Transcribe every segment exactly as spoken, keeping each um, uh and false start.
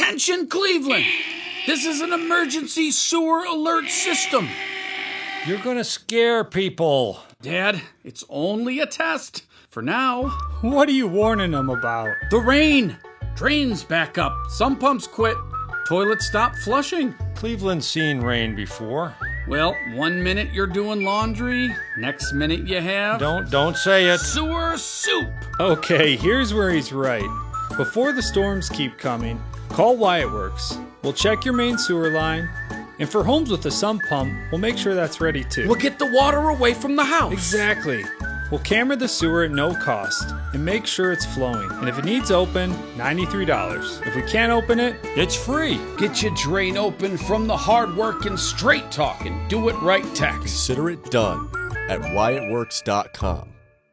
Attention, Cleveland! This is an emergency sewer alert system. You're gonna scare people. Dad, it's only a test. For now. What are you warning them about? The rain. Drains back up. Some pumps quit. Toilets stop flushing. Cleveland's seen rain before. Well, one minute you're doing laundry, next minute you have... Don't, don't say it. Sewer soup. Okay, here's where he's right. Before the storms keep coming, call Wyatt Works. We'll check your main sewer line. And for homes with a sump pump, we'll make sure that's ready too. We'll get the water away from the house. Exactly. We'll camera the sewer at no cost and make sure it's flowing. And if it needs open, ninety-three dollars. If we can't open it, it's free. Get your drain open from the hard work and straight talking. Do it right tax. Consider it done at Wyatt Works dot com.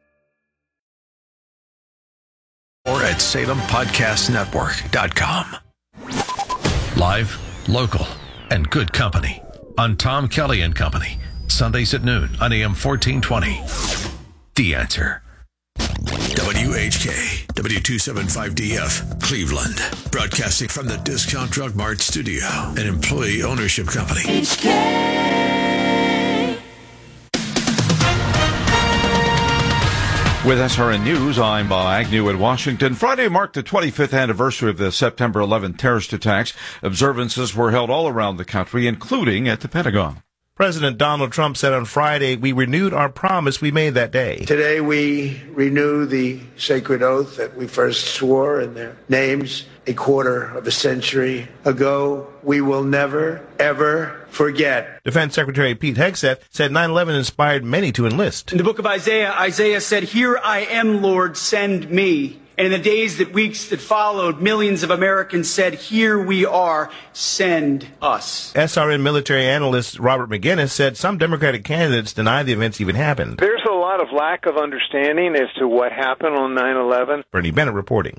Or at Salem Podcast Network dot com. Live, local, and good company on Tom Kelly and Company. Sundays at noon on A M fourteen twenty. The Answer. W H K, W two seventy-five D F, Cleveland. Broadcasting from the Discount Drug Mart studio, an employee ownership company. H K. With S R N News, I'm Bob Agnew in Washington. Friday marked the twenty-fifth anniversary of the September eleventh terrorist attacks. Observances were held all around the country, including at the Pentagon. President Donald Trump said on Friday, we renewed our promise we made that day. Today we renew the sacred oath that we first swore in their names a quarter of a century ago. We will never, ever forget. Defense Secretary Pete Hegseth said nine eleven inspired many to enlist. In the book of Isaiah, Isaiah said, "Here I am, Lord, send me." And in the days that weeks that followed, millions of Americans said, "Here we are, send us." S R N military analyst Robert McGinnis said some Democratic candidates deny the events even happened. There's a lot of lack of understanding as to what happened on nine eleven. Bernie Bennett reporting.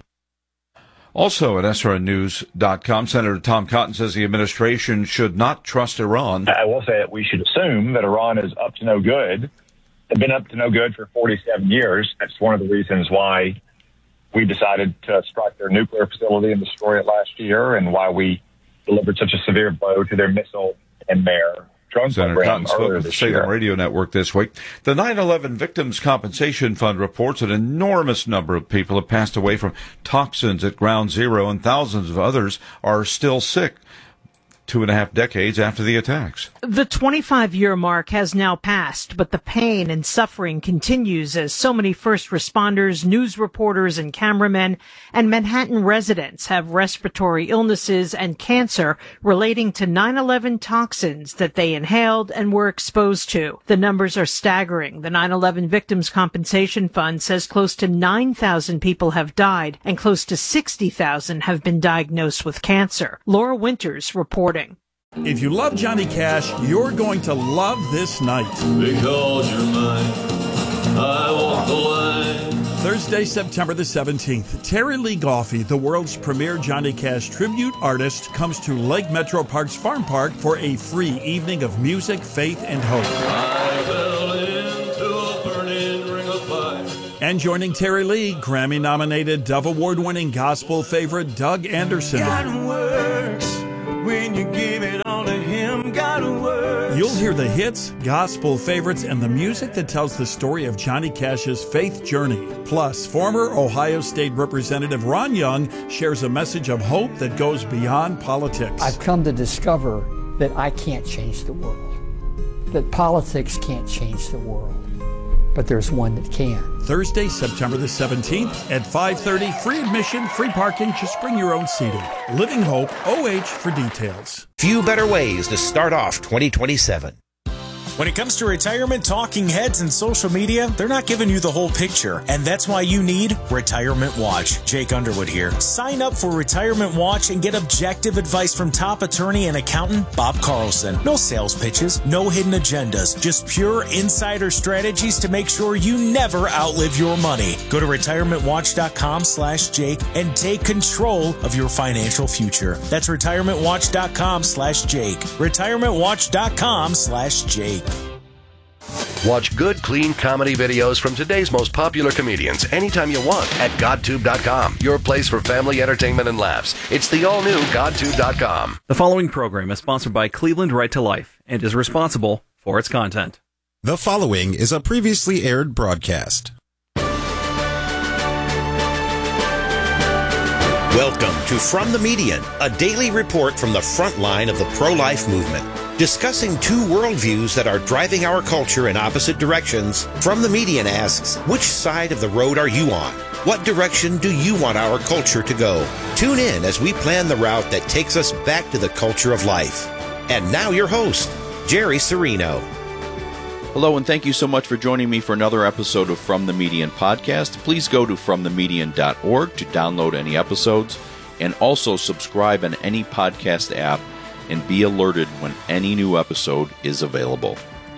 Also at S R N News dot com, Senator Tom Cotton says the administration should not trust Iran. I will say that we should assume that Iran is up to no good. They've been up to no good for forty-seven years. That's one of the reasons why we decided to strike their nuclear facility and destroy it last year, and why we delivered such a severe blow to their missile and their drone Senator program Cotton spoke earlier with the this Salem year. Radio Network this week. The nine eleven Victims Compensation Fund reports an enormous number of people have passed away from toxins at Ground Zero, and thousands of others are still sick two and a half decades after the attacks. The twenty-five-year mark has now passed, but the pain and suffering continues as so many first responders, news reporters, and cameramen and Manhattan residents have respiratory illnesses and cancer relating to nine eleven toxins that they inhaled and were exposed to. The numbers are staggering. The nine eleven Victims Compensation Fund says close to nine thousand people have died and close to sixty thousand have been diagnosed with cancer. Laura Winters reporting. If you love Johnny Cash, you're going to love this night. Because you're mine, I walk the line. Thursday, September the seventeenth, Terry Lee Goffey, the world's premier Johnny Cash tribute artist, comes to Lake Metro Parks Farm Park for a free evening of music, faith, and hope. I fell into a burning ring of fire. And joining Terry Lee, Grammy-nominated Dove Award-winning gospel favorite Doug Anderson. God works when you give it all to him. God works. You'll hear the hits, gospel favorites, and the music that tells the story of Johnny Cash's faith journey. Plus, former Ohio State Representative Ron Young shares a message of hope that goes beyond politics. I've come to discover that I can't change the world, that politics can't change the world, but there's one that can. Thursday, September the seventeenth at five thirty, free admission, free parking, just bring your own seating. Living Hope, O H for details. Few better ways to start off twenty twenty-seven. When it comes to retirement talking heads and social media, they're not giving you the whole picture. And that's why you need Retirement Watch. Jake Underwood here. Sign up for Retirement Watch and get objective advice from top attorney and accountant Bob Carlson. No sales pitches, no hidden agendas, just pure insider strategies to make sure you never outlive your money. Go to retirement watch dot com slash Jake and take control of your financial future. That's retirement watch dot com slash Jake. retirement watch dot com slash Jake. Watch good, clean comedy videos from today's most popular comedians anytime you want at GodTube dot com. Your place for family entertainment and laughs. It's the all-new GodTube dot com. The following program is sponsored by Cleveland Right to Life and is responsible for its content. The following is a previously aired broadcast. Welcome to From the Median, a daily report from the front line of the pro-life movement. Discussing two worldviews that are driving our culture in opposite directions, From the Median asks, which side of the road are you on? What direction do you want our culture to go? Tune in as we plan the route that takes us back to the culture of life. And now your host, Jerry Serino. Hello, and thank you so much for joining me for another episode of From the Median podcast. Please go to from the median dot org to download any episodes, and also subscribe on any podcast app and be alerted when any new episode is available.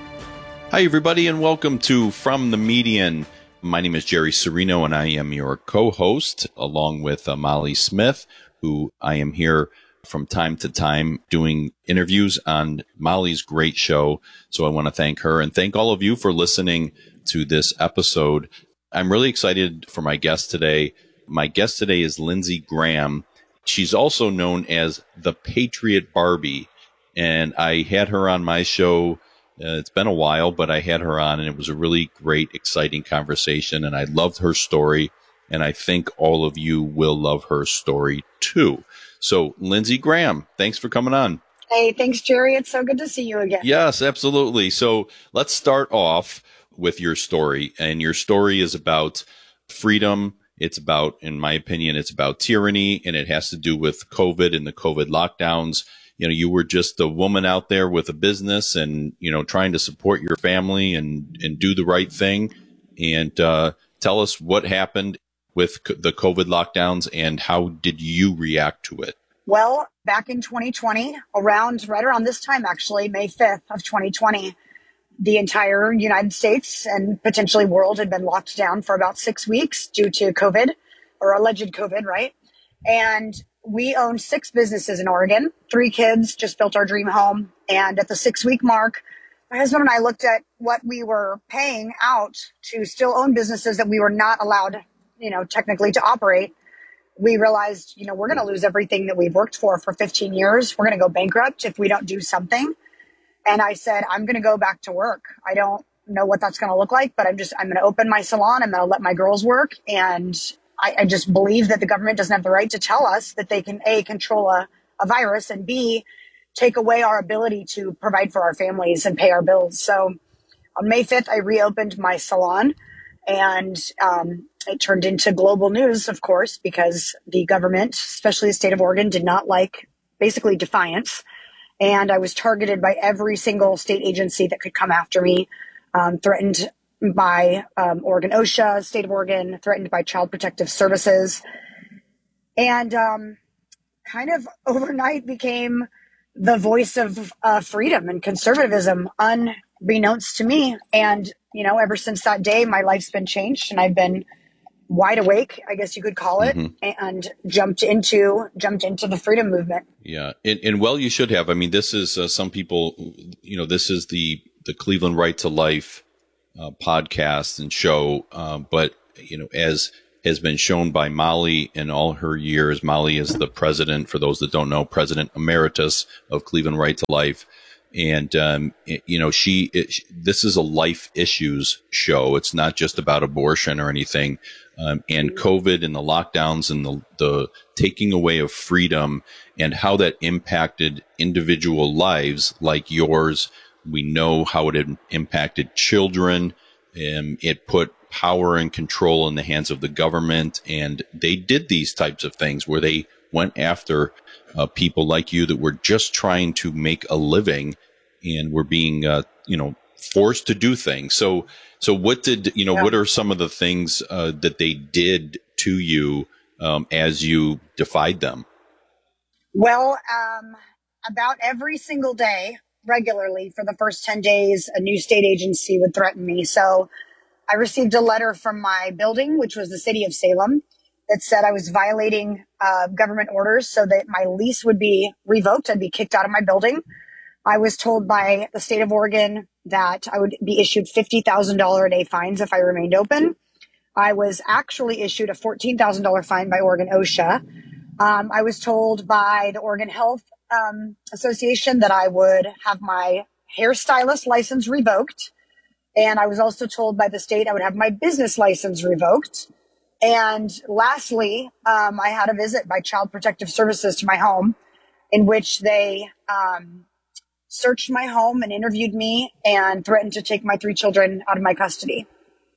Hi, everybody, and welcome to From the Median. My name is Jerry Serino, and I am your co-host, along with uh, Molly Smith, who I am here from time to time doing interviews on Molly's great show. So I want to thank her and thank all of you for listening to this episode. I'm really excited for my guest today. My guest today is Lindsey Graham. She's also known as the Patriot Barbie, and I had her on my show. Uh, it's been a while, but I had her on, and it was a really great, exciting conversation, and I loved her story, and I think all of you will love her story too. So, Lindsey Graham, thanks for coming on. Hey, thanks, Jerry. It's so good to see you again. Yes, absolutely. So let's start off with your story, and your story is about freedom. It's about, in my opinion, it's about tyranny, and it has to do with COVID and the COVID lockdowns. You know, you were just a woman out there with a business and, you know, trying to support your family and, and do the right thing. And uh, tell us what happened with the COVID lockdowns and how did you react to it? Well, back in twenty twenty, around right around this time, actually, May fifth of twenty twenty, the entire United States and potentially world had been locked down for about six weeks due to COVID, or alleged COVID, right? And we owned six businesses in Oregon, three kids, just built our dream home. And at the six week mark, my husband and I looked at what we were paying out to still own businesses that we were not allowed, you know, technically to operate. We realized, you know, we're going to lose everything that we've worked for for fifteen years. We're going to go bankrupt if we don't do something. And I said, I'm going to go back to work. I don't know what that's going to look like, but I'm just, I'm going to open my salon. I'm going to let my girls work. And I, I just believe that the government doesn't have the right to tell us that they can, A, control a, a virus, and B, take away our ability to provide for our families and pay our bills. So on May fifth, I reopened my salon, and um, it turned into global news, of course, because the government, especially the state of Oregon, did not like basically defiance. And I was targeted by every single state agency that could come after me, um, threatened by um, Oregon OSHA, state of Oregon, threatened by Child Protective Services, and um, kind of overnight became the voice of uh, freedom and conservatism, unbeknownst to me. And, you know, ever since that day, my life's been changed, and I've been wide awake, I guess you could call it, mm-hmm. and jumped into jumped into the freedom movement. Yeah, and, and well, you should have. I mean, this is uh, some people, you know, this is the the Cleveland Right to Life uh, podcast and show, uh, but you know, as has been shown by Molly in all her years, Molly is the president, for those that don't know, president emeritus of Cleveland Right to Life. And, um, it, you know, she, it, this is a life issues show. It's not just about abortion or anything. Um, and COVID and the lockdowns and the, the taking away of freedom and how that impacted individual lives like yours. We know how it had impacted children. Um, it put power and control in the hands of the government. And they did these types of things where they went after uh, people like you that were just trying to make a living and were being, uh, you know, forced to do things. So, so what did, you know, yeah. what are some of the things uh, that they did to you um, as you defied them? Well, um, about every single day, regularly for the first ten days, a new state agency would threaten me. So I received a letter from my building, which was the city of Salem, that said I was violating uh, government orders so that my lease would be revoked. I'd be kicked out of my building. I was told by the state of Oregon that I would be issued fifty thousand dollars a day fines if I remained open. I was actually issued a fourteen thousand dollars fine by Oregon OSHA. Um, I was told by the Oregon Health um, Association that I would have my hairstylist license revoked. And I was also told by the state I would have my business license revoked. And lastly, um, I had a visit by Child Protective Services to my home in which they um, searched my home and interviewed me and threatened to take my three children out of my custody.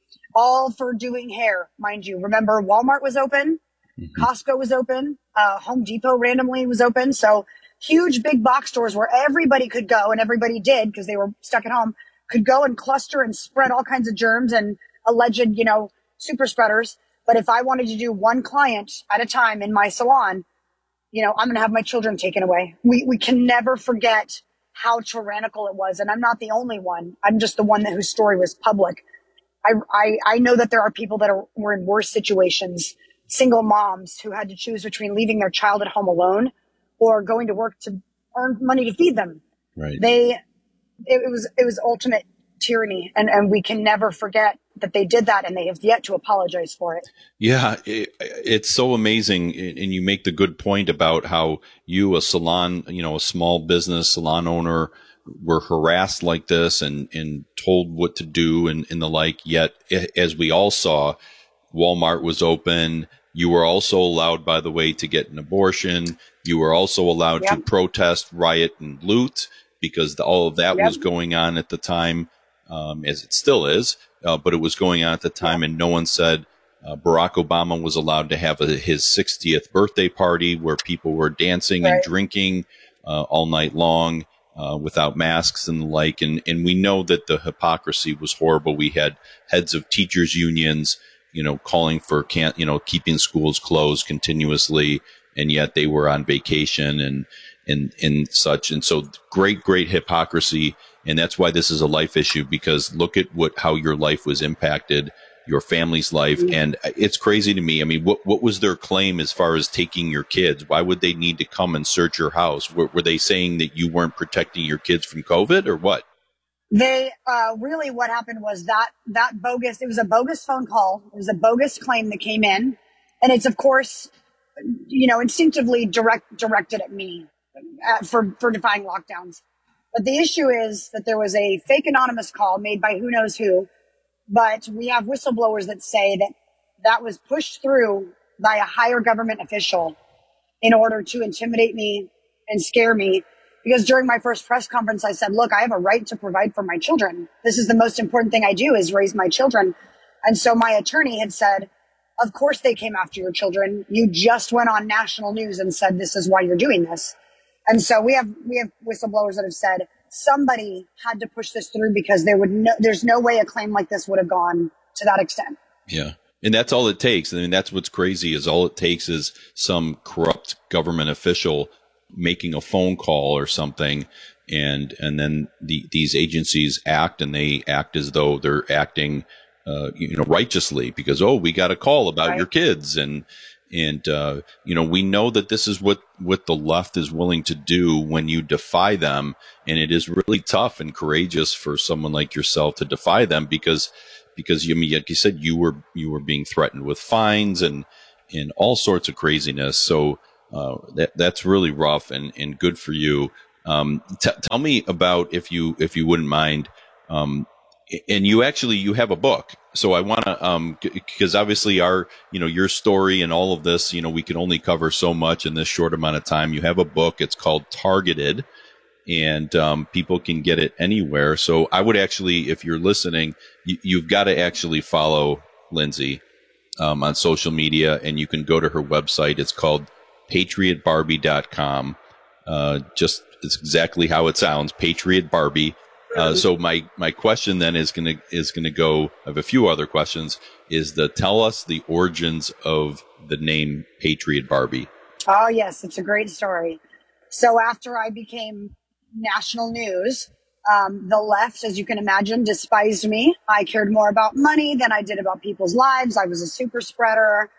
All for doing hair, mind you. Remember, Walmart was open, mm-hmm. Costco was open, uh, Home Depot randomly was open. So huge big box stores where everybody could go, and everybody did because they were stuck at home, could go and cluster and spread all kinds of germs and alleged, you know, super spreaders. But if I wanted to do one client at a time in my salon, you know, I'm going to have my children taken away. We we can never forget how tyrannical it was. And I'm not the only one. I'm just the one that whose story was public. I, I, I know that there are people that are, were in worse situations, single moms who had to choose between leaving their child at home alone or going to work to earn money to feed them. Right. They, it, it was, it was ultimate tyranny. And, and we can never forget that they did that, and they have yet to apologize for it. Yeah. It, it's so amazing. And you make the good point about how you, a salon, you know, a small business salon owner, were harassed like this and, and told what to do and, and the like. Yet, as we all saw, Walmart was open. You were also allowed, by the way, to get an abortion. You were also allowed yep. to protest, riot, and loot, because the, all of that yep. was going on at the time, um, as it still is. Uh, but it was going on at the time, and no one said uh, Barack Obama was allowed to have a, his sixtieth birthday party where people were dancing right. and drinking uh, all night long. Uh, without masks and the like. And, and we know that the hypocrisy was horrible. We had heads of teachers unions, you know, calling for can't, you know, keeping schools closed continuously. And yet they were on vacation and, and, and such. And so great, great hypocrisy. And that's why this is a life issue, because look at what, how your life was impacted, your family's life. And it's crazy to me. I mean, what, what was their claim as far as taking your kids? Why would they need to come and search your house? Were, were they saying that you weren't protecting your kids from COVID or what? They, uh, really what happened was that, that bogus, it was a bogus phone call. It was a bogus claim that came in. And it's, of course, you know, instinctively direct, directed at me uh, for, for defying lockdowns. But the issue is that there was a fake anonymous call made by who knows who. But we have whistleblowers that say that that was pushed through by a higher government official in order to intimidate me and scare me. Because during my first press conference, I said, look, I have a right to provide for my children. This is the most important thing I do, is raise my children. And so my attorney had said, of course they came after your children. You just went on national news and said, this is why you're doing this. And so we have, we have whistleblowers that have said, somebody had to push this through because there would no, there's no way a claim like this would have gone to that extent. Yeah. And that's all it takes. I mean, that's what's crazy, is all it takes is some corrupt government official making a phone call or something. And, and then the, these agencies act, and they act as though they're acting, uh, you know, righteously, because, oh, we got a call about right. your kids. And, And, uh, you know, we know that this is what, what the left is willing to do when you defy them. And it is really tough and courageous for someone like yourself to defy them, because, because you, I mean, like you said, you were, you were being threatened with fines and, and all sorts of craziness. So, uh, that, that's really rough and, and good for you. Um, t- tell me about, if you, if you wouldn't mind, um, and you actually, you have a book. So I want to, um, because obviously our, you know, your story and all of this, you know, we can only cover so much in this short amount of time. You have a book. It's called Targeted, and, um, people can get it anywhere. So I would actually, if you're listening, you, you've got to actually follow Lindsay, um, on social media, and you can go to her website. It's called patriot barbie dot com. Uh, just, it's exactly how it sounds, Patriot Barbie. Uh, so my, my question then is going to, is going to go, I have a few other questions, is the, tell us the origins of the name Patriot Barbie. Oh, yes. It's a great story. So after I became national news, um, the left, as you can imagine, despised me. I cared more about money than I did about people's lives. I was a super spreader,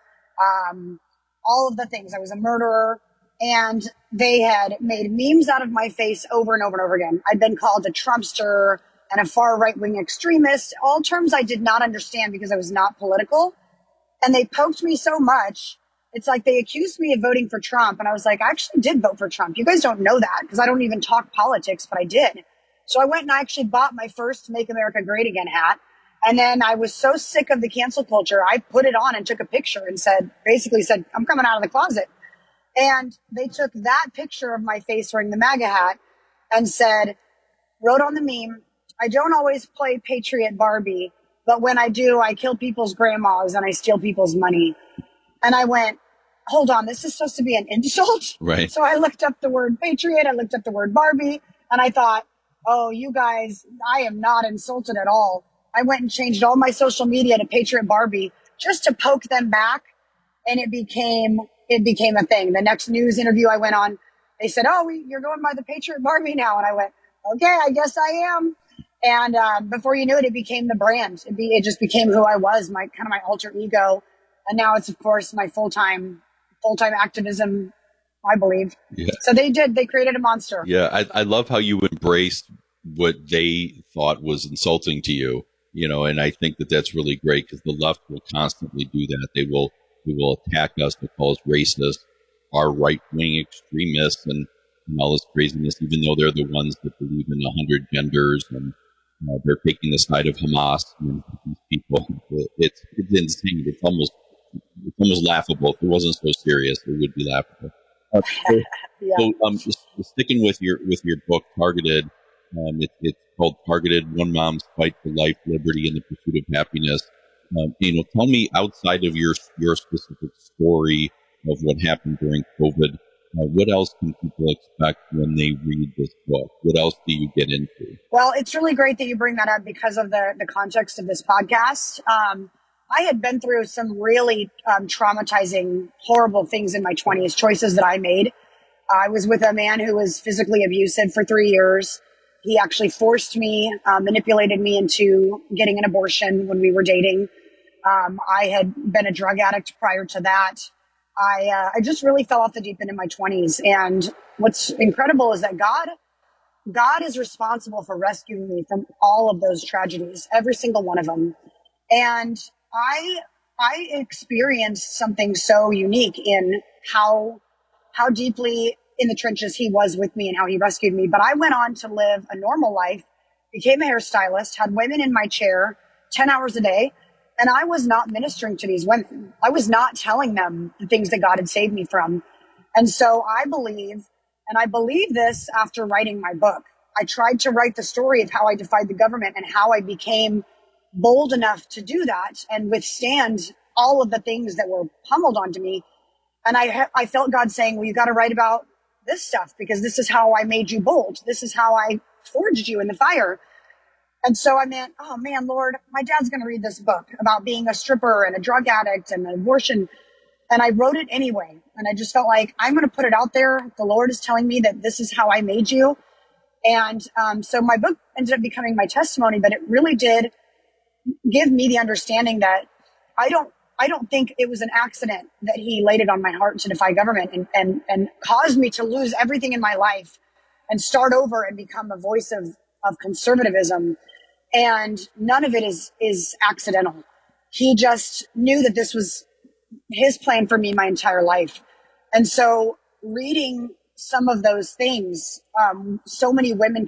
um, all of the things. I was a murderer. And they had made memes out of my face over and over and over again. I'd been called a Trumpster, and a far right-wing extremist, all terms I did not understand because I was not political. And they poked me so much. It's like they accused me of voting for Trump. And I was like, I actually did vote for Trump. You guys don't know that because I don't even talk politics, but I did. So I went and I actually bought my first Make America Great Again hat. And then I was so sick of the cancel culture, I put it on and took a picture and said, basically said, I'm coming out of the closet. And they took that picture of my face wearing the MAGA hat and said, wrote on the meme, I don't always play Patriot Barbie, but when I do, I kill people's grandmas and I steal people's money. And I went, hold on, this is supposed to be an insult? Right. So I looked up the word Patriot, I looked up the word Barbie, and I thought, oh, you guys, I am not insulted at all. I went and changed all my social media to Patriot Barbie just to poke them back, and it became it became a thing. The next news interview I went on, they said, oh, we, you're going by the Patriot Barbie now. And I went, okay, I guess I am. And uh, before you knew it, it became the brand. It, be, it just became who I was, my kind of my alter ego. And now it's, of course, my full-time full-time activism, I believe. Yeah. So they did. They created a monster. Yeah, I, I love how you embraced what they thought was insulting to you, you know, and I think that that's really great because the left will constantly do that. They will they will attack us, they call us racist, our right-wing extremists, and, and all this craziness, even though they're the ones that believe in a hundred genders and uh, they're taking the side of Hamas. And these people, it's it's insane. It's almost it's almost laughable. If it wasn't so serious, it would be laughable. Uh, so, yeah. so um, just sticking with your with your book, Targeted. Um, it, it's called Targeted: One Mom's Fight for Life, Liberty, and the Pursuit of Happiness. Um, you know, tell me outside of your your specific story of what happened during COVID, uh, what else can people expect when they read this book? What else do you get into? Well, it's really great that you bring that up because of the the context of this podcast. Um, I had been through some really um, traumatizing, horrible things in my twenties, choices that I made. I was with a man who was physically abusive for three years. He actually forced me, uh, manipulated me into getting an abortion when we were dating. Um, I had been a drug addict prior to that. I, uh, I just really fell off the deep end in my twenties. And what's incredible is that God, God is responsible for rescuing me from all of those tragedies, every single one of them. And I, I experienced something so unique in how, how deeply in the trenches he was with me and how he rescued me. But I went on to live a normal life, became a hairstylist, had women in my chair ten hours a day. And I was not ministering to these women. I was not telling them the things that God had saved me from. And so I believe, and I believe this after writing my book, I tried to write the story of how I defied the government and how I became bold enough to do that and withstand all of the things that were pummeled onto me. And I, I felt God saying, well, you got to write about this stuff because this is how I made you bold. This is how I forged you in the fire. And so I meant, oh man, Lord, my dad's going to read this book about being a stripper and a drug addict and an abortion. And I wrote it anyway. And I just felt like I'm going to put it out there. The Lord is telling me that this is how I made you. And um, so my book ended up becoming my testimony, but it really did give me the understanding that I don't, I don't think it was an accident that he laid it on my heart to defy government and, and, and caused me to lose everything in my life and start over and become a voice of, of conservatism. And none of it is, is accidental. He just knew that this was his plan for me my entire life. And so reading some of those things, um, so many women